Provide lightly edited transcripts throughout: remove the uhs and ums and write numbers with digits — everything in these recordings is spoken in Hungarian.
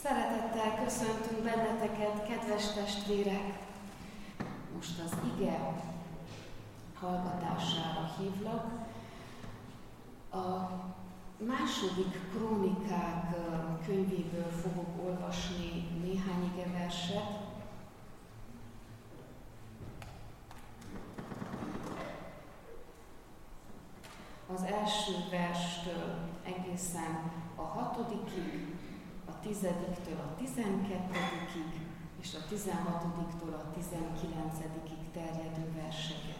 Szeretettel köszöntünk benneteket, kedves testvérek! Most az ige hallgatására hívlak. A második Krónikák könyvéből fogok olvasni néhány igeverset. Az első verstől egészen a 6-ig, a 10-től a 12-ig és a 16-tól a 19-ig terjedő verseket.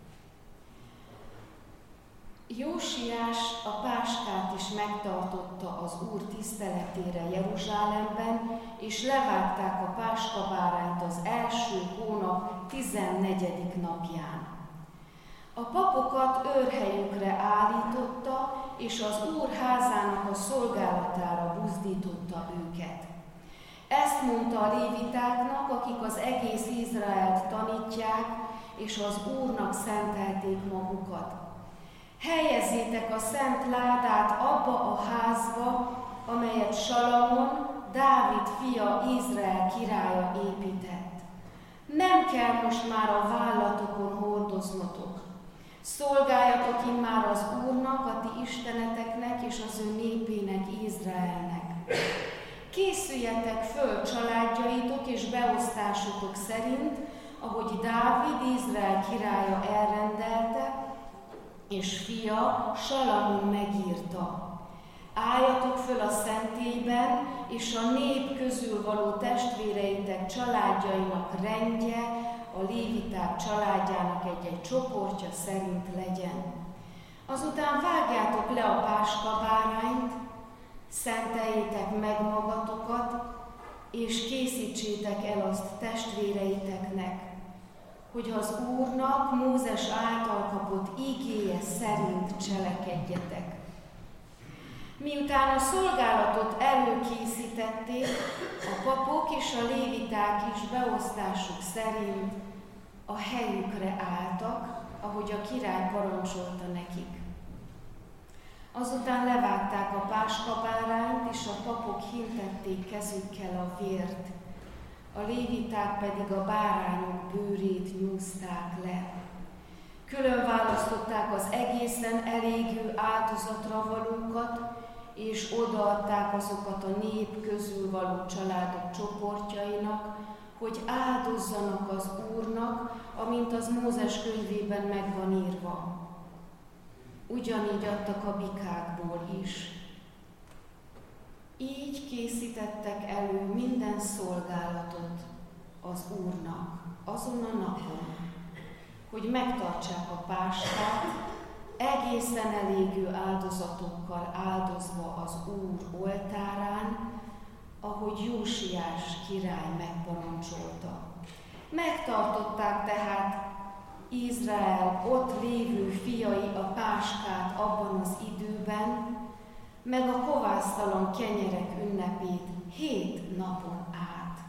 Jósiás a páskát is megtartotta az Úr tiszteletére Jeruzsálemben, és levágták a páskabárányt az első hónap 14. napján. A papokat őrhelyükre állította, és az Úr házának a szolgálatára buzdította őket. Ezt mondta a lévitáknak, akik az egész Izraelt tanítják, és az Úrnak szentelték magukat. Helyezzétek a szent ládát abba a házba, amelyet Salamon, Dávid fia, Izrael királya épített. Nem kell most már a vállatokon hordoznotok. Szolgáljatok immár az Úrnak, a ti isteneteknek és az ő népének, Izraelnek. Készüljetek föl családjaitok és beosztásotok szerint, ahogy Dávid, Izrael királya elrendelte, és fia Salamon megírta. Álljatok föl a szentélyben, és a nép közül való testvéreitek családjainak rendje, a léviták családjának egy-egy csoportja szerint legyen. Azután vágjátok le a páskabárányt, szenteljétek meg magatokat, és készítsétek el azt testvéreiteknek, hogy az Úrnak Mózes által kapott ígéje szerint cselekedjetek. Miután a szolgálatot előkészítették, a papok és a léviták is beosztásuk szerint a helyükre álltak, ahogy a király parancsolta nekik. Azután levágták a páskabárányt, és a papok hintették kezükkel a vért, a léviták pedig a bárányok bőrét nyúzták le. Külön választották az egészen elégő áldozatra valókat, és odaadták azokat a nép közül való családok csoportjainak, hogy áldozzanak az Úrnak, amint az Mózes könyvében meg van írva. Ugyanígy adtak a bikákból is. Így készítettek elő minden szolgálatot az Úrnak azon a napon, hogy megtartsák a páskát, egészen elégő áldozatokkal áldozva az Úr oltárán, ahogy Jósiás király megparancsolta. Megtartották tehát Izrael ott lévő fiai a páskát abban az időben, meg a kovásztalan kenyerek ünnepét 7 napon át.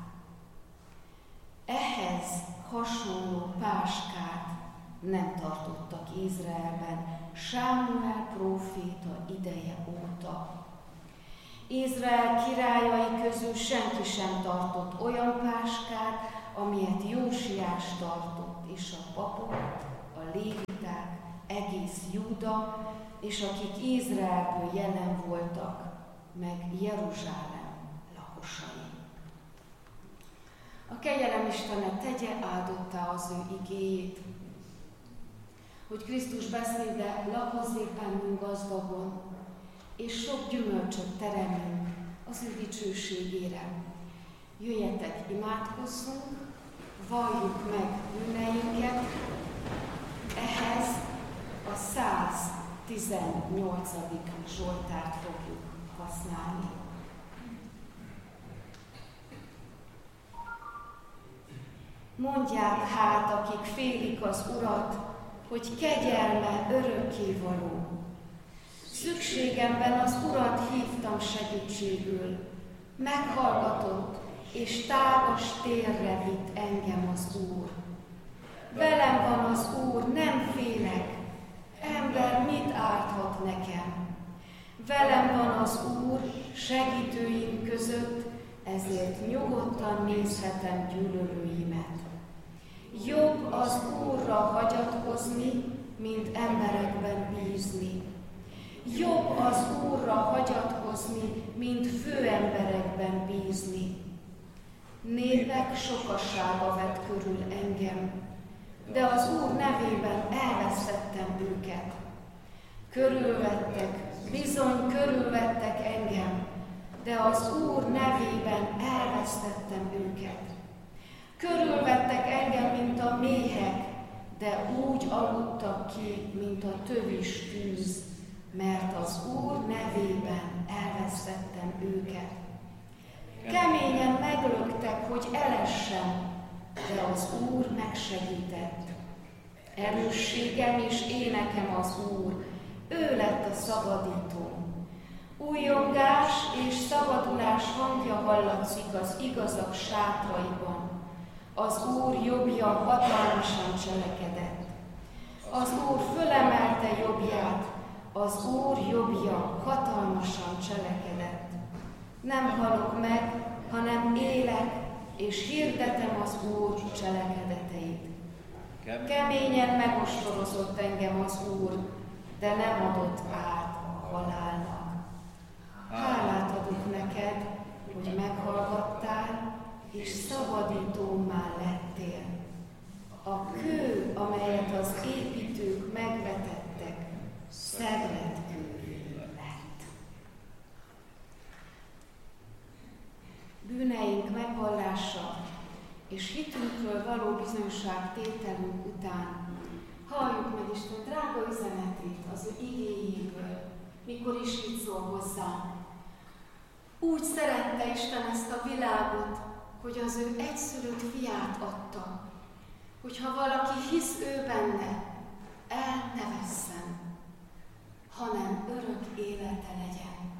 Ehhez hasonló páskát nem tartottak Izraelben Sámuel próféta ideje óta. Izrael királyai közül senki sem tartott olyan páskát, amilyet Jósiás tartott, és a papok, a léviták, egész Júda, és akik Izraelből jelen voltak, meg Jeruzsálem lakosai. A kegyelem Istene tegye áldottá az ő igéjét, hogy Krisztus beszéde lakozzék bennünk gazdagon, és sok gyümölcsöt teremünk az ő dicsőségére. Jöjjetek, imádkozzunk, valljuk meg bűneinket, ehhez a 118. Zsoltárt fogjuk használni. Mondják hát, akik félik az Urat, hogy kegyelme örökkévaló. Szükségemben az Urat hívtam segítségül, meghallgatott, és tágas térre vitt engem az Úr. Velem van az Úr, nem félek, ember mit árthat nekem? Velem van az Úr, segítőim között, ezért nyugodtan nézhetem gyűlölőimet. Jobb az Úrra hagyatkozni, mint emberekben bízni. Jobb az Úrra hagyatkozni, mint főemberekben bízni. Népek sokasága vett körül engem, de az Úr nevében elvesztettem őket. Körülvettek, bizony körülvettek engem, de az Úr nevében elvesztettem őket. Körülvettek engem, mint a méhek, de úgy aludtak ki, mint a tövis tűz, mert az Úr nevében elvesztettem őket. Keményen meglöktek, hogy elessem, de az Úr megsegített. Erősségem és énekem az Úr, ő lett a szabadítóm. Újongás és szabadulás hangja hallatszik az igazak sátraiban. Az Úr jobbja hatalmasan cselekedett. Az Úr fölemelte jobbját, az Úr jobbja hatalmasan cselekedett. Nem halok meg, hanem élek, és hirdetem az Úr cselekedeteit. Keményen megostorozott engem az Úr, de nem adott át a halálnak. Hálát adok neked, hogy meghallgattál, és szabadítómmá lettél. A kő, amelyet az építők megvetettek, szeglet kővé lett. Bűneink megvallása és hitünkről való bizonyságtételünk után halljuk meg Isten drága üzenetét az ő igéjéből, mikor is így szól hozzánk. Úgy szerette Isten ezt a világot, hogy az ő egyszülött fiát adta, hogyha valaki hisz ő benne, el ne vesszen, hanem örök élete legyen.